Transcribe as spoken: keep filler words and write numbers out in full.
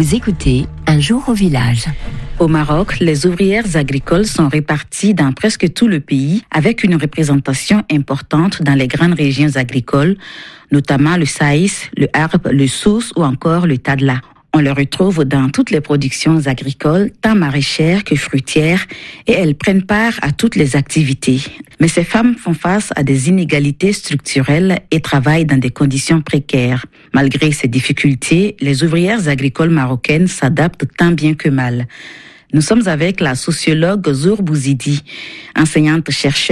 Vous écoutez Un jour au village. Au Maroc, les ouvrières agricoles sont réparties dans presque tout le pays avec une représentation importante dans les grandes régions agricoles, notamment le Saïs, le Harb, le Souss ou encore le Tadla. On les retrouve dans toutes les productions agricoles, tant maraîchères que fruitières, et elles prennent part à toutes les activités. Mais ces femmes font face à des inégalités structurelles et travaillent dans des conditions précaires. Malgré ces difficultés, les ouvrières agricoles marocaines s'adaptent tant bien que mal. Nous sommes avec la sociologue Zour Bouzidi, enseignante-chercheure